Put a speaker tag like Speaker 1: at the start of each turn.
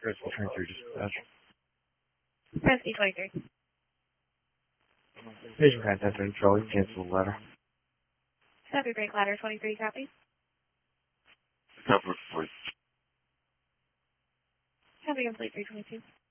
Speaker 1: Rescue 23, dispatch.
Speaker 2: Rescue 23.
Speaker 1: Vision contact in Charlie, cancel the letter.
Speaker 2: Copy break ladder 23, copy.
Speaker 3: Cover, please.
Speaker 2: Copy complete 322.